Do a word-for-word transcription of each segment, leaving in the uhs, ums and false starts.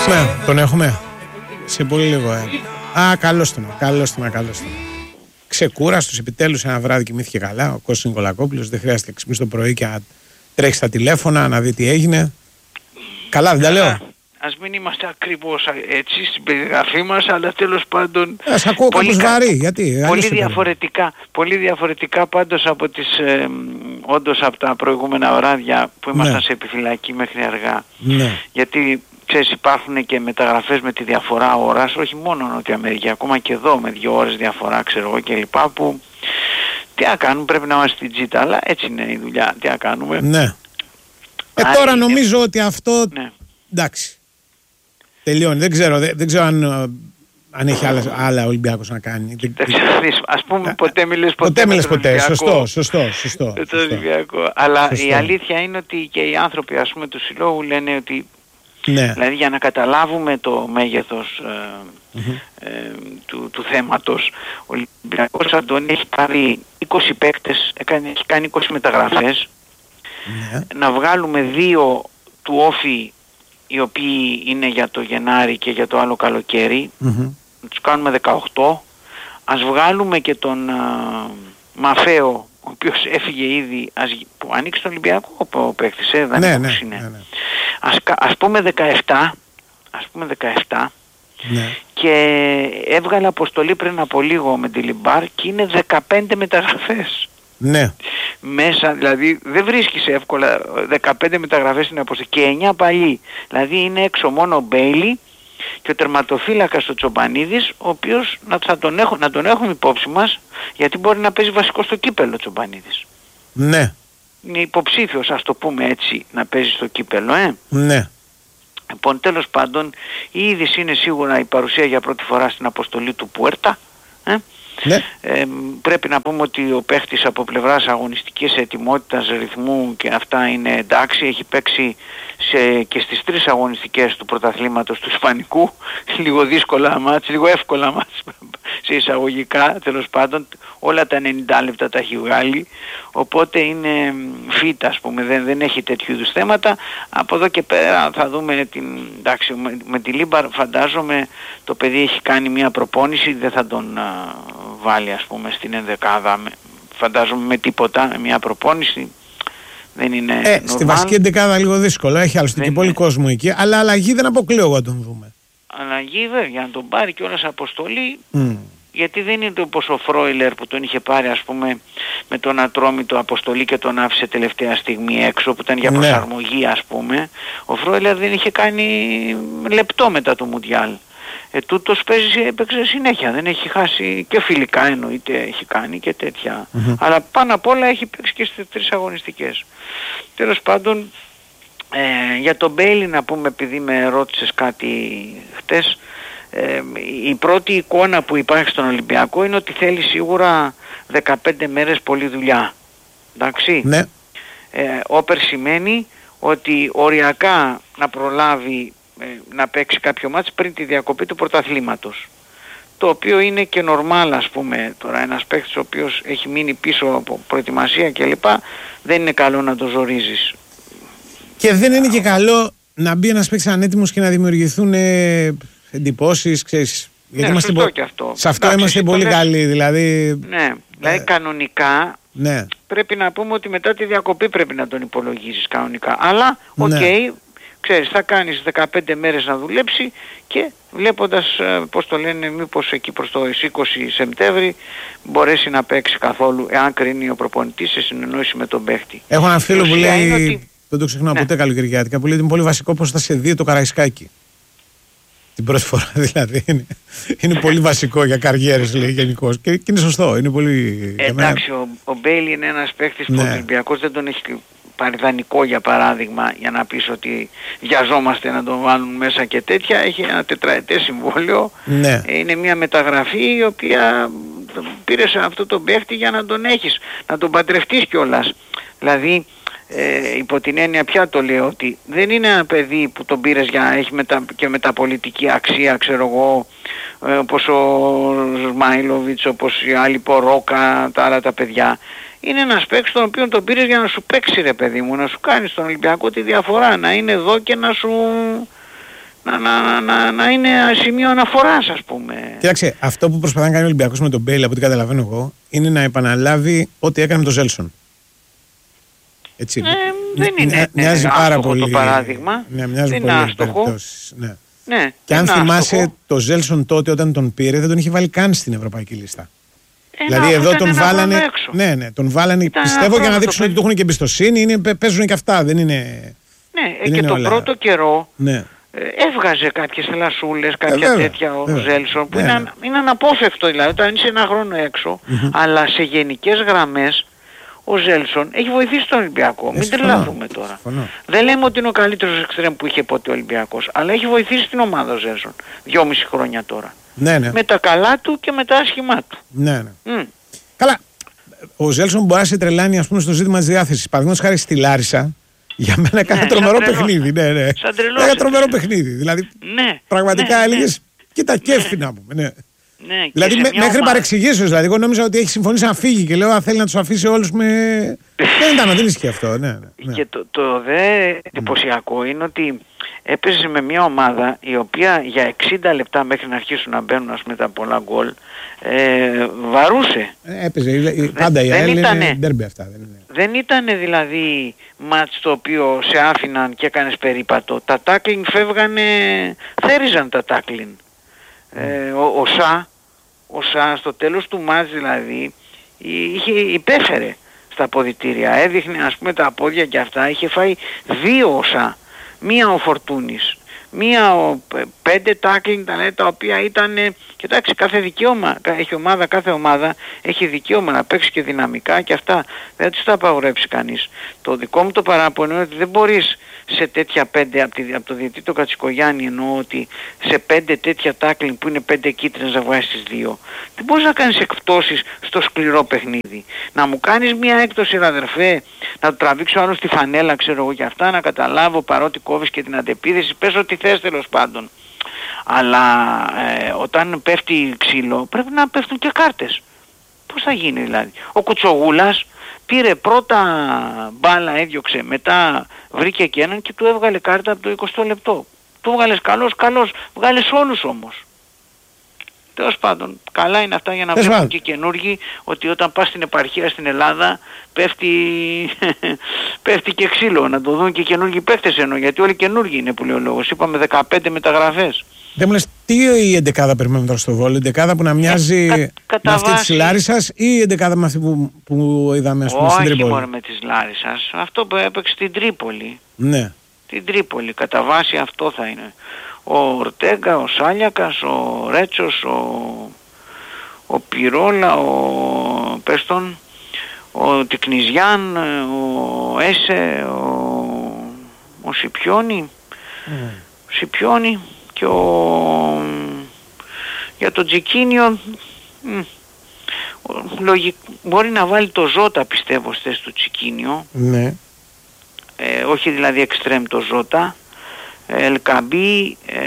έχουμε, τον έχουμε. Σε πολύ λίγο, ε. Α, καλώς τον, καλώς τον, καλώς τον. Ξεκούραστος, επιτέλους ένα βράδυ κοιμήθηκε καλά. Ο Κώστας Νικολακόπουλος, δεν χρειάζεται να ξυπνήσει το πρωί και να τρέχει στα τηλέφωνα να δει τι έγινε. Καλά, δεν τα λέω. Ας μην είμαστε ακριβώς έτσι στην περιγραφή μας, αλλά τέλος πάντων... Ας ακούω κάπως βαρύ, γιατί... Πολύ διαφορετικά, πολύ διαφορετικά πάντως από τις, ε, όντως από τα προηγούμενα βράδια που ήμασταν ναι. σε επιφυλακή μέχρι αργά. Ναι. Γιατί, ξέρεις, υπάρχουν και μεταγραφές με τη διαφορά ώρας, όχι μόνο Νότια Αμερική, ακόμα και εδώ με δύο ώρες διαφορά, ξέρω εγώ κλπ. Που τι να κάνουμε, πρέπει να είμαστε στην τζίτα, αλλά έτσι είναι η δουλειά, τι να κάνουμε. Ναι. Ε, Άρα, τώρα είναι... νομίζω ότι αυτό... Ναι. Εντάξει. Τελειώνει. Δεν ξέρω, δεν, δεν ξέρω αν, αν έχει άλλα, άλλα Ολυμπιακός να κάνει. Ας πούμε ποτέ μιλες ποτέ, ποτέ, μιλες ποτέ. Σωστό, σωστό, σωστό. Το Ολυμπιακό. Αλλά σωστό. Η αλήθεια είναι ότι και οι άνθρωποι, ας πούμε, του συλλόγου λένε ότι ναι. δηλαδή για να καταλάβουμε το μέγεθος ε, mm-hmm. ε, του, του θέματος, ο Ολυμπιακός, Αντώνη, έχει πάρει είκοσι παίκτες, έκανε, έχει κάνει είκοσι μεταγραφές, ναι. να βγάλουμε δύο του όφη οι οποίοι είναι για το Γενάρη και για το άλλο καλοκαίρι, mm-hmm. να τους κάνουμε δεκαοκτώ, ας βγάλουμε και τον α, Μαφαίο, ο οποίος έφυγε ήδη, ας, που ανοίξει τον Ολυμπιακό ο παίκτης, ε, δεν ναι, ναι, είναι. ναι, ναι. Ας, ας πούμε δεκαεπτά, ας πούμε δεκαεπτά, ναι. και έβγαλε αποστολή πριν από λίγο με τη Λιμπάρ και είναι δεκαπέντε μεταγραφές. Ναι. Μέσα, δηλαδή δεν βρίσκεις εύκολα δεκαπέντε μεταγραφές στην αποστολή και εννιά παλιοί. Δηλαδή είναι έξω μόνο ο Μπέιλι και ο τερματοφύλακας ο Τσομπανίδης, ο οποίος να, θα τον, έχω, να τον έχουμε υπόψη μας, γιατί μπορεί να παίζει βασικό στο κύπελλο ο Τσομπανίδης. Ναι. Είναι υποψήφιος, ας το πούμε έτσι, να παίζει στο κύπελλο, ε. Ναι. Λοιπόν, τέλος πάντων, η είδηση είναι σίγουρα η παρουσία για πρώτη φορά στην αποστολή του Πουέρτα, ε. Ναι. Ε, πρέπει να πούμε ότι ο παίχτης από πλευράς αγωνιστικής ετοιμότητας, ρυθμού και αυτά είναι εντάξει, έχει παίξει σε, και στις τρεις αγωνιστικές του πρωταθλήματος του Ισπανικού, λίγο δύσκολα μάτς, λίγο εύκολα μάτς σε εισαγωγικά, τέλος πάντων όλα τα ενενήντα λεπτά τα έχει βγάλει, οπότε είναι fit, ας πούμε, δεν, δεν έχει τέτοιου είδους θέματα. Από εδώ και πέρα θα δούμε την, εντάξει, με, με τη Λίμπαρ φαντάζομαι το παιδί έχει κάνει μια προπόνηση, δεν θα τον α, βάλει, ας πούμε, στην ενδεκάδα, φαντάζομαι με τίποτα, με μια προπόνηση. Δεν είναι ε, normal. Στη βασική ενδεκάδα λίγο δύσκολο, έχει άλλωστε και πολύ κόσμο εκεί, αλλά αλλαγή δεν αποκλείω εγώ να τον δούμε. Αλλαγή βέβαια, για να τον πάρει κιόλας αποστολή, mm. γιατί δεν είναι όπως ο Φρόιλερ που τον είχε πάρει, ας πούμε, με τον Ατρόμητο αποστολή και τον άφησε τελευταία στιγμή έξω, που ήταν για προσαρμογή, ας πούμε. Ο Φρόιλερ δεν είχε κάνει λεπτό μετά το Μουντιάλ. Ε, τούτος παίζει, έπαιξε συνέχεια, δεν έχει χάσει, και φιλικά εννοείται έχει κάνει και τέτοια. Mm-hmm. Αλλά πάνω απ' όλα έχει παίξει και στις τρεις αγωνιστικές. Τέλος πάντων, ε, για τον Μπέιλι να πούμε, επειδή με ρώτησες κάτι χτες, ε, η πρώτη εικόνα που υπάρχει στον Ολυμπιακό είναι ότι θέλει σίγουρα δεκαπέντε μέρες πολλή δουλειά. Εντάξει. Ναι. Ε, όπερ σημαίνει ότι οριακά να προλάβει να παίξει κάποιο μάτς πριν τη διακοπή του πρωταθλήματος, το οποίο είναι και νορμάλ, ας πούμε. Τώρα ένας παίκτης ο οποίος έχει μείνει πίσω από προετοιμασία κλπ, δεν είναι καλό να το ζορίζεις, και δεν είναι και καλό να μπει ένας παίκτης ανέτοιμος και να δημιουργηθούν ε, εντυπώσεις, ξέρεις, γιατί ναι, είμαστε σωστό και αυτό. Σε αυτό εντάξει, είμαστε πολύ καλοί, δηλαδή. Ναι, δηλαδή ε, κανονικά ναι. πρέπει να πούμε ότι μετά τη διακοπή πρέπει να τον υπολογίζεις κανονικά, αλλά οκ, okay, ναι. Ξέρεις, θα κάνεις δεκαπέντε μέρες να δουλέψει και βλέποντας, πώς το λένε, μήπως εκεί προς το είκοσι Σεπτέμβρη μπορέσει να παίξει καθόλου, εάν κρίνει ο προπονητής σε συνεννόηση με τον παίχτη. Έχω ένα φίλο που λέει, ότι... δεν το ξεχνάω ναι. ποτέ καλοκαιριάτικα, που λέει ότι είναι πολύ βασικό πως θα σε δει το Καραϊσκάκι. Την πρώτη φορά δηλαδή. Είναι, είναι πολύ βασικό για καριέρες, λέει, γενικώς. Και, και είναι σωστό, είναι πολύ... Ε, εντάξει, ο, ο Μπέιλι είναι ένας παίχτης, ναι, που ο Ολυμπιακός δεν τον έχει παριδανικό, για παράδειγμα, για να πεις ότι βιαζόμαστε να τον βάλουν μέσα και τέτοια. Έχει ένα τετραετές συμβόλαιο, ναι. Είναι μια μεταγραφή η οποία πήρε σε αυτό τον παίχτη για να τον έχεις, να τον παντρευτείς κιόλας. Δηλαδή, ε, υπό την έννοια πια το λέω, ότι δεν είναι ένα παιδί που τον πήρες για να έχει μετα, και μεταπολιτική αξία, ξέρω εγώ, ε, όπως ο Σμάιλοβιτς, όπως οι άλλοι, Πορόκα, τα άλλα τα παιδιά. Είναι ένας παίκτης τον οποίο τον πήρες για να σου παίξει, ρε παιδί μου, να σου κάνει στον Ολυμπιακό τη διαφορά, να είναι εδώ και να σου, να, να, να, να, να είναι σημείο αναφοράς, ας πούμε. Κοίταξε, αυτό που προσπαθεί να κάνει ο Ολυμπιακός με τον Μπέιλ, από ό,τι καταλαβαίνω εγώ, είναι να επαναλάβει ό,τι έκανε με τον Ζέλσον. Έτσι. Ε, δεν είναι Μοι, μοιάζει ε, πάρα πολύ το παράδειγμα. Ναι, μοιάζει δεν πολύ είναι άστοχο. Ναι. Ναι, και αν θυμάσαι, άστοχο. το Ζέλσον τότε όταν τον πήρε δεν τον είχε βάλει καν στην ευρωπαϊκή λίστα. Ε, δηλαδή εδώ τον βάλανε. Έξω. Ναι, ναι, τον βάλανε. Ήταν πιστεύω για να δείξουν το ότι του έχουν και εμπιστοσύνη, είναι, παίζουν και αυτά. Δεν είναι. Ναι, δεν και είναι τον όλα. πρώτο καιρό. Ναι. Έβγαζε κάποιες θελασσούλες, κάποια ε, βέβαια, τέτοια ο βέβαια. Ζέλσον που ναι, είναι, ναι. είναι αναπόφευκτο, δηλαδή όταν είσαι ένα χρόνο έξω, mm-hmm. αλλά σε γενικές γραμμές ο Ζέλσον έχει βοηθήσει τον Ολυμπιακό. Ε, μην τρελαθούμε τώρα. Συμφωνώ. Δεν λέμε ότι είναι ο καλύτερος εξτρέμ που είχε ποτέ ο Ολυμπιακός, αλλά έχει βοηθήσει την ομάδα ο Ζέλσον δυόμιση χρόνια τώρα. Ναι, ναι. Με τα καλά του και με τα άσχημά του. Ναι, ναι. Mm. Καλά. Ο Ζέλσον μπορεί να σε τρελάνει, ας πούμε, στο ζήτημα της διάθεσης. Παραδείγματος χάρη στη Λάρισα. Για μένα κάνει ναι, τρομερό παιχνίδι. Ναι, ναι. Σαν τρελός. Έκανε τρομερό παιχνίδι. Δηλαδή, ναι, πραγματικά ναι, έλεγες, ναι. κοίτα, κέφι να πούμε. Ναι. Ναι, δηλαδή, με, μέχρι ομάδα... παρεξηγήσεως. Δηλαδή, εγώ νόμιζα ότι έχει συμφωνήσει να φύγει και λέω, αν θέλει να τους αφήσει όλους με. δεν ήταν, δεν ίσχυε αυτό. Ναι, ναι. Και το, το δε εντυπωσιακό mm. είναι ότι έπαιζε με μια ομάδα η οποία για εξήντα λεπτά μέχρι να αρχίσουν να μπαίνουν, ας πούμε, τα πολλά γκολ, ε, βαρούσε. Ε, έπαιζε, πάντα η ΑΕΛ είναι ντέρμπι αυτά. Δεν, είναι. δεν ήταν δηλαδή μάτς το οποίο σε άφηναν και έκανες περίπατο. Τα τάκλιν φεύγανε, θέριζαν τα τάκλιν. Mm. Ε, ο, ο Σα, ο Σα στο τέλος του μάτς δηλαδή είχε, υπέφερε στα αποδυτήρια, έδειχνε, ας πούμε, τα πόδια και αυτά, είχε φάει δύο ο Σα, μία ο Φορτούνης, μία ο, πέντε τάκλινγκ τα, τα οποία ήταν, κοιτάξτε, κάθε δικαίωμα, έχει ομάδα, κάθε ομάδα έχει δικαίωμα να παίξει και δυναμικά και αυτά, δεν τους τα απαγορεύσει κανείς. Το δικό μου το παράπονο είναι ότι δεν μπορείς σε τέτοια πέντε, από, τη, από το διαιτητή το Κατσικογιάννη εννοώ, ότι σε πέντε τέτοια τάκλινγκ που είναι πέντε κίτρινες να βγάζεις τις δύο. Δεν μπορείς να κάνεις εκπτώσεις στο σκληρό παιχνίδι. Να μου κάνεις μια έκπτωση, αδερφέ, να το τραβήξω άλλο στη φανέλα, ξέρω εγώ, για αυτά, να καταλάβω, παρότι κόβεις και την αντεπίδεση, πες ό,τι θες τέλος πάντων. Αλλά ε, όταν πέφτει ξύλο πρέπει να πέφτουν και κάρτες. Πώς θα γίνει δηλαδή? Ο Κουτσογούλας πήρε πρώτα μπάλα, έδιωξε, μετά βρήκε και έναν και του έβγαλε κάρτα από το εικοστό λεπτό. Του έβγαλες καλός, καλός, βγάλες όλους όμως. Τέλος πάντων, καλά είναι αυτά για να βλέπουν και καινούργοι ότι όταν πας στην επαρχία στην Ελλάδα πέφτει, πέφτει και ξύλο, να το δουν και καινούργοι παίχτες εννοώ, γιατί όλοι καινούργοι είναι που λέει ο λόγος. Είπαμε δεκαπέντε μεταγραφές. Δεν μου λες τι η εντεκάδα περιμένουμε τώρα στο Βόλο, η εντεκάδα που να μοιάζει ε, κα, με αυτή της Λάρισσας ή η εντεκάδα με αυτή που, που είδαμε, ας πούμε, στην Τρίπολη? Όχι μόνο με της Λάρισσας, αυτό που έπαιξε στην Τρίπολη. Ναι. Την Τρίπολη, κατά βάση αυτό θα είναι. Ο Ορτέγκα, ο Σάλιακας, ο Ρέτσος, ο, ο Πυρόλα, ο Πέστον, ο Τικνιζιάν, ο Έσε, ο, ο Σιπιόνι, mm. Σιπιόνι και ο, για το Τζικίνιο μ, λογικ, μπορεί να βάλει το Ζώτα, πιστεύω, στη θέση του Τσικίνιο. Ναι. Ε, όχι δηλαδή εξτρέμ το Ζώτα. Ελκαμπή, ε,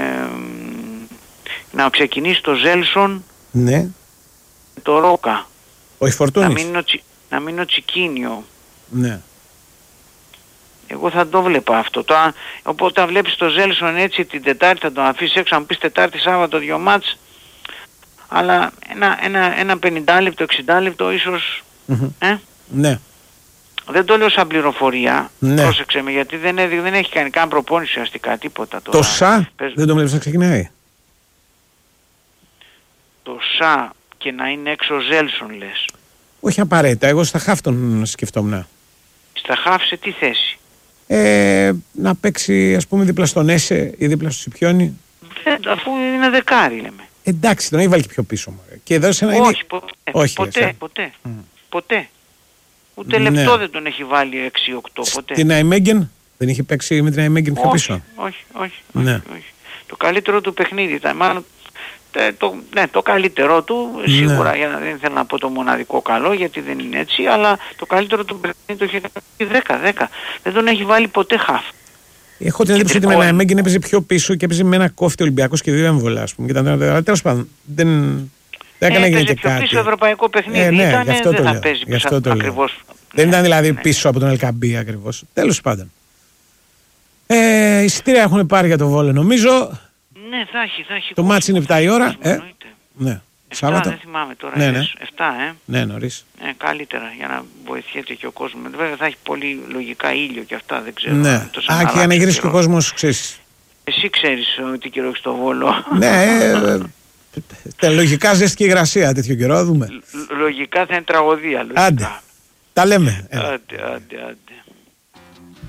να ξεκινήσει το Ζέλσον, ναι. Το Ρόκα, όχι Φορτούνης, να μην είναι ο, Τσι, να μην είναι ο Τσικίνιο. Ναι. Εγώ θα το βλέπα αυτό. Το, οπότε βλέπεις το Ζέλσον έτσι την Τετάρτη, θα τον αφήσεις έξω, αν πεις Τετάρτη Σάββατο δυο μάτς, αλλά ένα, ένα, ένα πενήντα λεπτό, εξήντα λεπτό ίσως. Mm-hmm. Ε? Ναι. Δεν το λέω σαν πληροφορία, ναι. Πρόσεξε με, γιατί δεν, δεν έχει κάνει καν προπόνηση ουσιαστικά τίποτα τώρα. Το Σα Πες... δεν το βλέπεις να ξεκινάει? Το Σα και να είναι έξω Ζέλσον λες? Όχι απαραίτητα, εγώ στα χαφ τον σκεφτόμουν. Στα χαφ σε τι θέση? Ε, να παίξει, ας πούμε, δίπλα στον Έσε ή δίπλα στο Σιπιόνι. Ε, αφού είναι δεκάρι λέμε. Εντάξει, τον έχει βάλει και πιο πίσω μου. Και εδώ σε ένα όχι, είναι... ποτέ, όχι, ποτέ, λες, ποτέ, mm. ποτέ. Ούτε ναι. λεπτό δεν τον έχει βάλει έξι οκτώ ποτέ. Την Αϊμέγγεν, δεν είχε παίξει με την Αϊμέγγεν πιο πίσω? Όχι, όχι, όχι, ναι. όχι, όχι. Το καλύτερο του παιχνίδι ήταν, μάλλον το, ναι, το καλύτερό του, σίγουρα, ναι. Για να, δεν θέλω να πω το μοναδικό καλό, γιατί δεν είναι έτσι, αλλά το καλύτερο του παιχνίδι το είχε κάνει δέκα δέκα. Δεν τον έχει βάλει ποτέ χαφ. Έχω την εντύπωση ότι με ένα Αϊμέγγεν έπαιζε πιο πίσω και έπαιζε με ένα κόφτη Ολυμπιακός και δύο έμβολα, ας πούμε. Αλλά τέλος πάντων, δεν... Δεν έκανε ε, και κάτι. Πίσω ευρωπαϊκό παιχνίδι ε, ναι, ήταν, γι' αυτό δεν το θα λέω, παίζει γι' αυτό το ακριβώς. Δεν ναι, ήταν δηλαδή ναι. πίσω από τον Ελκαμπή ακριβώς. Τέλος πάντων. Ε, εισιτήρια έχουν πάρει για το Βόλο νομίζω. Ναι, θα έχει, θα έχει. Το μάτς είναι επτά η ώρα. Ε, ναι. εφτά, Σάββατο. δεν θυμάμαι τώρα. Ναι, ναι. εφτά, ε. Ναι, νωρίς. Ε, καλύτερα για να βοηθιέται και ο κόσμος. Βέβαια θα έχει πολύ λογικά ήλιο και αυτά, δεν ξέρω. Ναι. Α, και για να γυρίσει και ο κόσμος, ξέρεις. Εσύ ξέρεις τι καιρό έχει στο Βόλο. Ναι, ε, ε, λογικά ζέστη και υγρασία τέτοιο καιρό, δούμε. Λογικά θα είναι τραγωδία. Λογικά. Άντε, τα λέμε. Άντε, άντε, άντε.